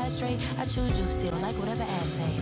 ashtray. I choose you still, like whatever ass say.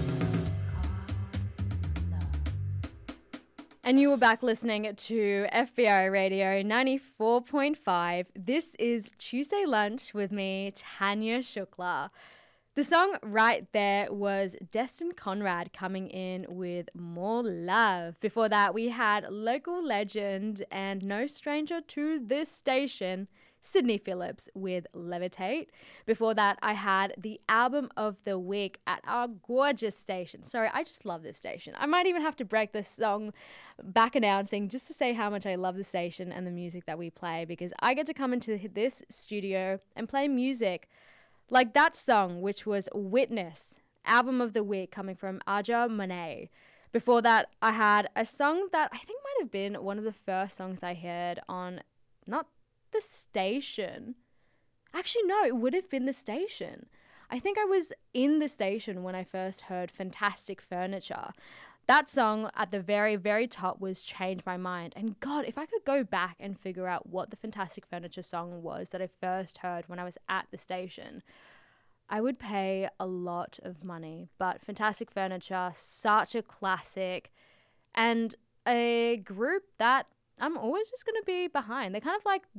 And you were back listening to FBI Radio 94.5. This is Tuesday Lunch with me, Tanya Shukla. The song right there was Destin Conrad coming in with More Love. Before that, we had local legend and no stranger to this station, Sydney Phillips with Levitate. Before that, I had the album of the week at our gorgeous station. Sorry, I just love this station. I might even have to break this song back announcing just to say how much I love the station and the music that we play, because I get to come into this studio and play music like that song, which was Witness, album of the week, coming from Aja Monet. Before that, I had a song that I think might have been one of the first songs I heard on, not the station. Actually, no, it would have been the station. I think I was in the station when I first heard Fantastic Furniture. That song at the very, very top was Change My Mind. And God, if I could go back and figure out what the Fantastic Furniture song was that I first heard when I was at the station, I would pay a lot of money. But Fantastic Furniture, such a classic, and a group that I'm always just going to be behind. They're kind of like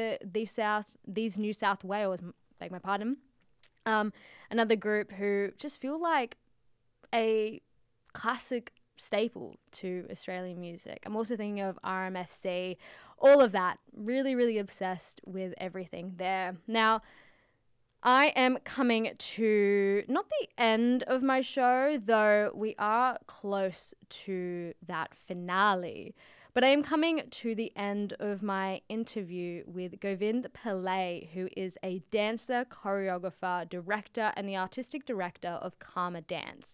these New South Wales, beg my pardon, another group who just feel like a classic staple to Australian music. I'm also thinking of RMFC, all of that. Really, really obsessed with everything there. Now, I am coming to not the end of my show, though we are close to that finale. But I am coming to the end of my interview with Govind Pillai, who is a dancer, choreographer, director, and the artistic director of Karma Dance.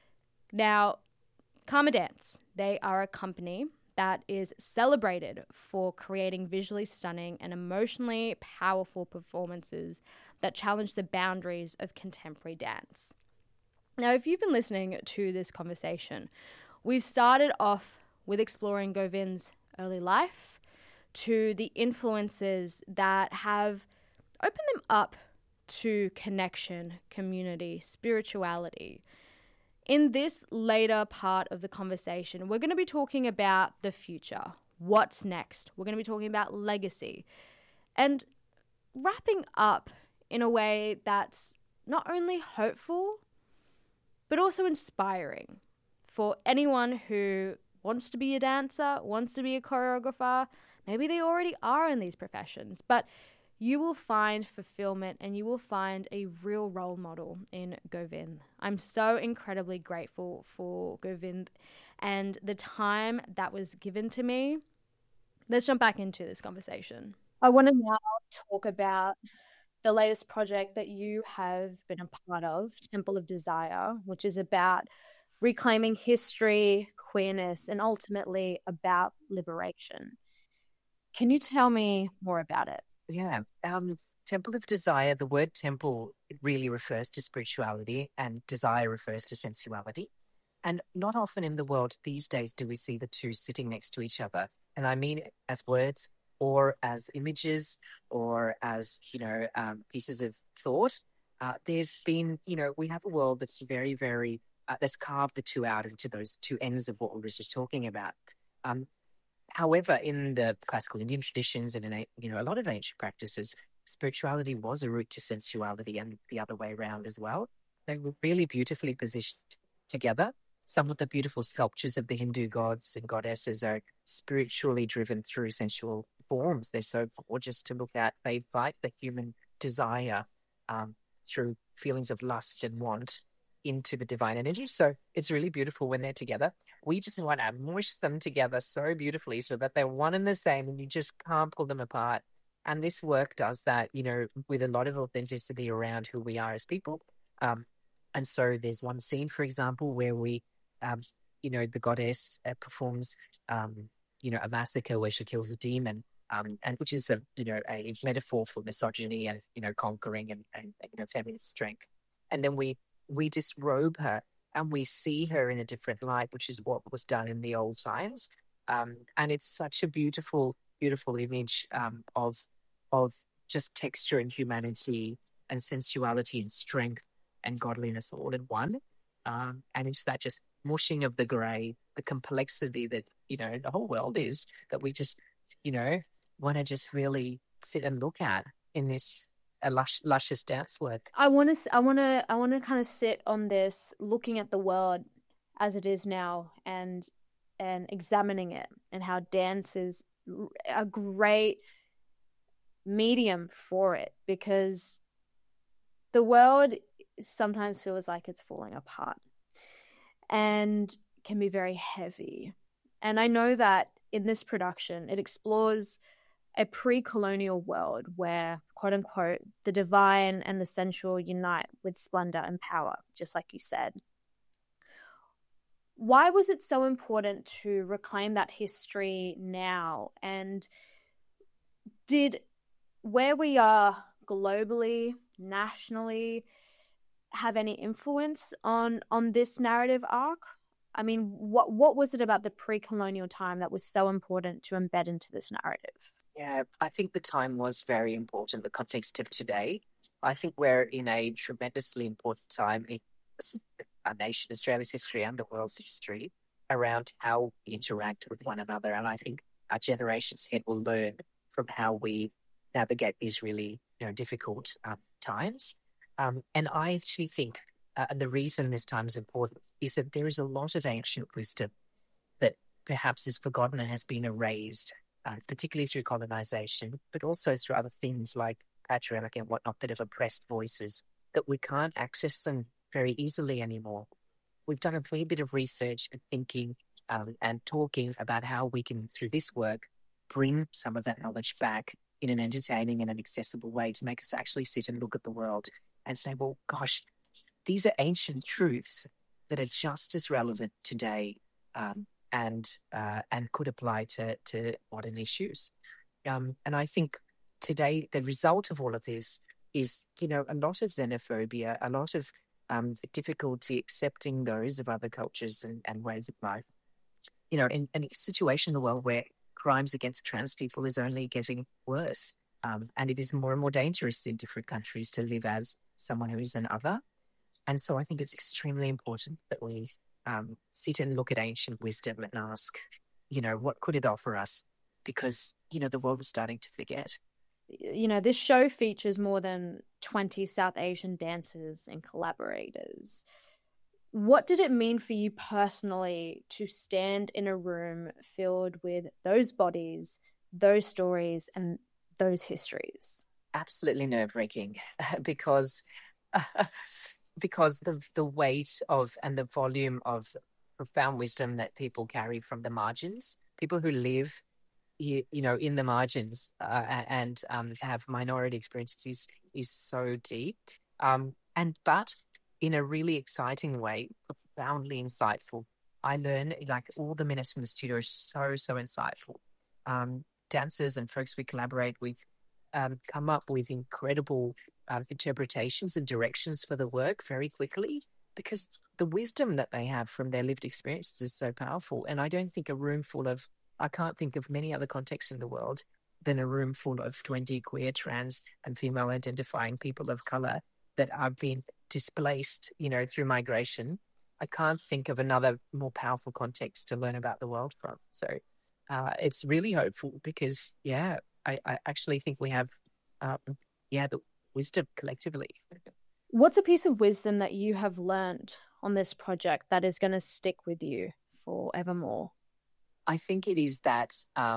Now, Karma Dance, they are a company that is celebrated for creating visually stunning and emotionally powerful performances that challenge the boundaries of contemporary dance. Now, if you've been listening to this conversation, we've started off with exploring Govind's early life to the influences that have opened them up to connection, community, spirituality. In this later part of the conversation, we're going to be talking about the future. What's next? We're going to be talking about legacy and wrapping up in a way that's not only hopeful, but also inspiring for anyone who wants to be a dancer, wants to be a choreographer. Maybe they already are in these professions, but you will find fulfillment and you will find a real role model in Govind. I'm so incredibly grateful for Govind and the time that was given to me. Let's jump back into this conversation. I want to now talk about the latest project that you have been a part of, Temple of Desire, which is about reclaiming history, queerness, and ultimately about liberation. Can you tell me more about it? Yeah. Temple of Desire, the word temple really refers to spirituality and desire refers to sensuality. And not often in the world these days do we see the two sitting next to each other. And I mean it as words or as images or as, pieces of thought. There's been, we have a world that's very, very, that's carved the two out into those two ends of what we were just talking about. However, in the classical Indian traditions and in a lot of ancient practices, spirituality was a route to sensuality and the other way around as well. They were really beautifully positioned together. Some of the beautiful sculptures of the Hindu gods and goddesses are spiritually driven through sensual forms. They're so gorgeous to look at. They fight the human desire through feelings of lust and want into the divine energy. So it's really beautiful when they're together. We just want to mush them together so beautifully so that they're one and the same and you just can't pull them apart. And this work does that, with a lot of authenticity around who we are as people. And so there's one scene, for example, where we, the goddess performs, a massacre where she kills a demon, and which is a metaphor for misogyny and, conquering and feminine strength. And then we disrobe her and we see her in a different light, which is what was done in the old times. And it's such a beautiful, beautiful image of just texture and humanity and sensuality and strength and godliness all in one. And it's that just mushing of the grey, the complexity that, the whole world is, that we just, want to just really sit and look at in this luscious dance work. I want to kind of sit on this, looking at the world as it is now, and examining it, and how dance is a great medium for it, because the world sometimes feels like it's falling apart and can be very heavy. And I know that in this production, it explores a pre-colonial world where, quote unquote, the divine and the sensual unite with splendor and power, just like you said. Why was it so important to reclaim that history now? And did where we are globally, nationally, have any influence on this narrative arc? I mean, what was it about the pre-colonial time that was so important to embed into this narrative? Yeah, I think the time was very important, the context of today. I think we're in a tremendously important time in our nation, Australia's history and the world's history, around how we interact with one another. And I think our generations ahead will learn from how we navigate these really difficult times. And I actually think the reason this time is important is that there is a lot of ancient wisdom that perhaps is forgotten and has been erased, particularly through colonization, but also through other things like patriarchy and whatnot that have oppressed voices, that we can't access them very easily anymore. We've done a wee bit of research and thinking and talking about how we can, through this work, bring some of that knowledge back in an entertaining and an accessible way to make us actually sit and look at the world and say, well, gosh, these are ancient truths that are just as relevant today and could apply to modern issues. And I think today the result of all of this is, a lot of xenophobia, a lot of difficulty accepting those of other cultures and ways of life. In a situation in the world where crimes against trans people is only getting worse, and it is more and more dangerous in different countries to live as someone who is an other. And so I think it's extremely important that we sit and look at ancient wisdom and ask, what could it offer us? Because, the world is starting to forget. This show features more than 20 South Asian dancers and collaborators. What did it mean for you personally to stand in a room filled with those bodies, those stories, and those histories? Absolutely nerve-wracking because the weight of and the volume of profound wisdom that people carry from the margins, people who live in the margins and have minority experiences is so deep. But in a really exciting way, profoundly insightful. I learn, like, all the minutes in the studio are so insightful. Dancers and folks we collaborate with come up with incredible interpretations and directions for the work very quickly, because the wisdom that they have from their lived experiences is so powerful. And I can't think of many other contexts in the world than a room full of 20 queer, trans, and female identifying people of color that have been displaced, through migration. I can't think of another more powerful context to learn about the world from. So it's really hopeful because, I actually think we have, the wisdom collectively. What's a piece of wisdom that you have learned on this project that is going to stick with you forevermore? I think it is that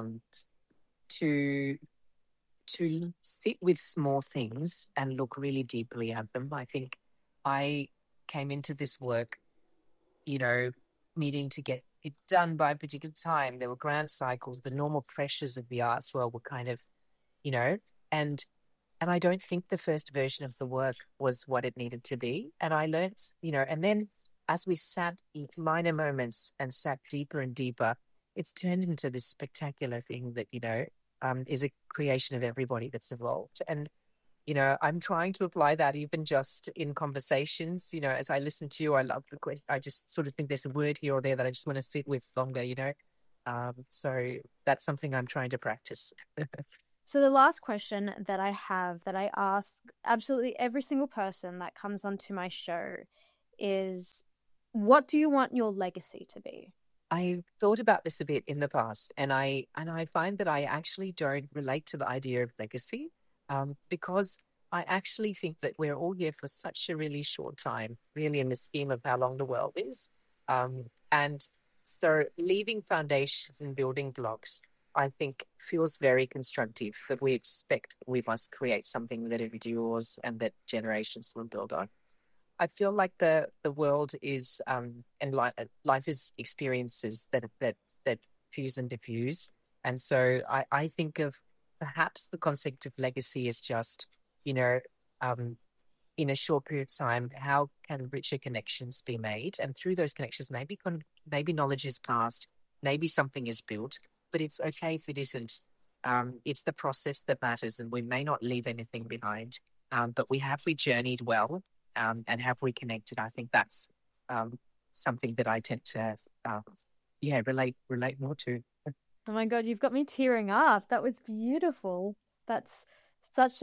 to sit with small things and look really deeply at them. I think I came into this work, needing to get it done by a particular time. There were grant cycles, the normal pressures of the arts world were kind of, and I don't think the first version of the work was what it needed to be. And I learned, and then as we sat in minor moments and sat deeper and deeper, it's turned into this spectacular thing that, is a creation of everybody that's involved. And, I'm trying to apply that even just in conversations. As I listen to you, I love the question. I just sort of think there's a word here or there that I just want to sit with longer, So that's something I'm trying to practice. So the last question that I have that I ask absolutely every single person that comes onto my show is, what do you want your legacy to be? I've thought about this a bit in the past, and I find that I actually don't relate to the idea of legacy, because I actually think that we're all here for such a really short time, really, in the scheme of how long the world is. And so leaving foundations and building blocks, I think, feels very constructive, that we expect we must create something that endures and that generations will build on. I feel like the world is and life is experiences that fuse and diffuse, and so I think of perhaps the concept of legacy is just, you know, um, in a short period of time, how can richer connections be made, and through those connections, maybe knowledge is passed, maybe something is built, but it's okay if it isn't. It's the process that matters, and we may not leave anything behind, but we journeyed well, and have reconnected. I think that's something that I tend to, relate more to. Oh my God, you've got me tearing up. That was beautiful. That's such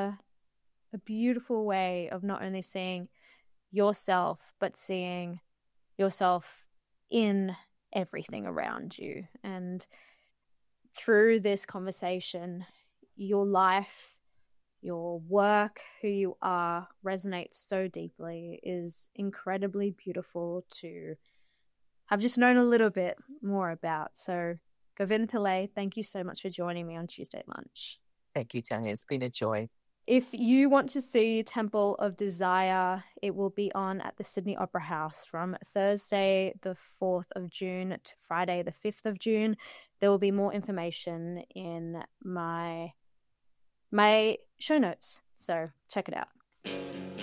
a beautiful way of not only seeing yourself, but seeing yourself in everything around you. And through this conversation, your life, your work, who you are resonates so deeply, is incredibly beautiful to have just known a little bit more about. So, Govind Pillai, thank you so much for joining me on Tuesday Lunch. Thank you, Tanya. It's been a joy. If you want to see Temple of Desire, it will be on at the Sydney Opera House from Thursday the 4th of June to Friday the 5th of June. There will be more information in my show notes, so check it out.